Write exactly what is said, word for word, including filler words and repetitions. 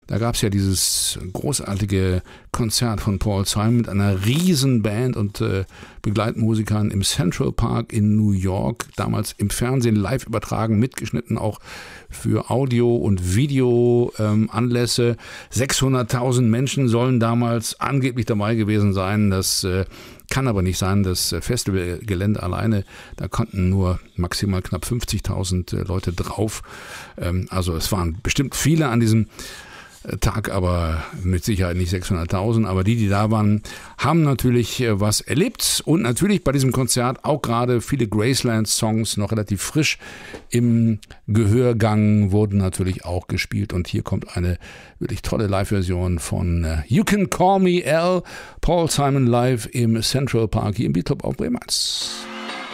Da gab es ja dieses großartige Konzert von Paul Simon mit einer riesen Band und äh, Begleitmusikern im Central Park in New York, damals im Fernsehen live übertragen, mitgeschnitten auch für Audio- und Videoanlässe. Ähm, sechshunderttausend Menschen sollen damals angeblich dabei gewesen sein. Das äh, kann aber nicht sein. Das Festivalgelände alleine, da konnten nur maximal knapp fünfzigtausend Leute drauf. Ähm, also es waren bestimmt viele an diesem Tag, aber mit Sicherheit nicht sechshunderttausend. Aber die, die da waren, haben natürlich was erlebt. Und natürlich bei diesem Konzert auch gerade viele Graceland-Songs noch relativ frisch im Gehörgang wurden natürlich auch gespielt. Und hier kommt eine wirklich tolle Live-Version von You Can Call Me Al, Paul Simon live im Central Park hier im Beat Club auf Bremen eins.